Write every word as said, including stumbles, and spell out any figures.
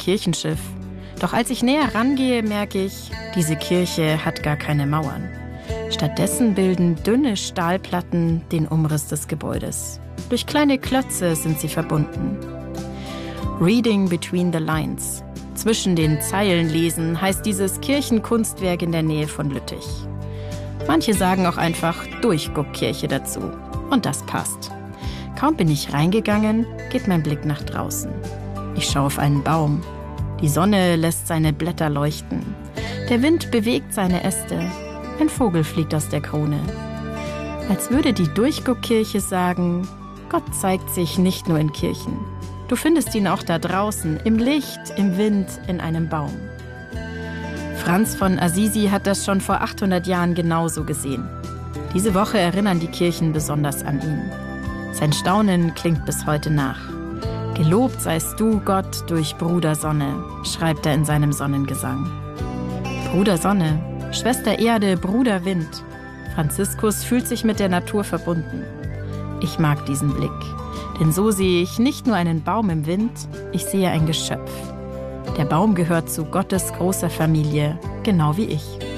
Kirchenschiff. Doch als ich näher rangehe, merke ich, diese Kirche hat gar keine Mauern. Stattdessen bilden dünne Stahlplatten den Umriss des Gebäudes. Durch kleine Klötze sind sie verbunden. Reading between the lines. Zwischen den Zeilen lesen heißt dieses Kirchenkunstwerk in der Nähe von Lüttich. Manche sagen auch einfach Durchguckkirche dazu. Und das passt. Kaum bin ich reingegangen, geht mein Blick nach draußen. Ich schaue auf einen Baum. Die Sonne lässt seine Blätter leuchten. Der Wind bewegt seine Äste. Ein Vogel fliegt aus der Krone. Als würde die Durchguckkirche sagen, Gott zeigt sich nicht nur in Kirchen. Du findest ihn auch da draußen, im Licht, im Wind, in einem Baum. Franz von Assisi hat das schon vor achthundert Jahren genauso gesehen. Diese Woche erinnern die Kirchen besonders an ihn. Sein Staunen klingt bis heute nach. Gelobt seist du, Gott, durch Bruder Sonne, schreibt er in seinem Sonnengesang. Bruder Sonne, Schwester Erde, Bruder Wind. Franziskus fühlt sich mit der Natur verbunden. Ich mag diesen Blick, denn so sehe ich nicht nur einen Baum im Wind, ich sehe ein Geschöpf. Der Baum gehört zu Gottes großer Familie, genau wie ich.